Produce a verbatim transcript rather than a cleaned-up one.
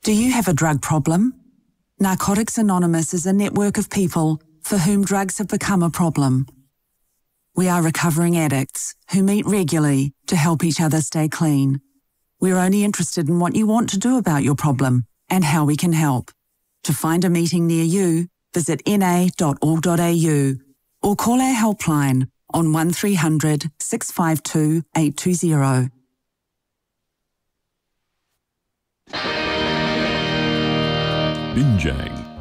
Do you have a drug problem? Narcotics Anonymous is a network of people for whom drugs have become a problem. We are recovering addicts who meet regularly to help each other stay clean. We're only interested in what you want to do about your problem and how we can help. To find a meeting near you, visit n a dot org dot a u or call our helpline on one three hundred, six five two, eight two zero. Binjang.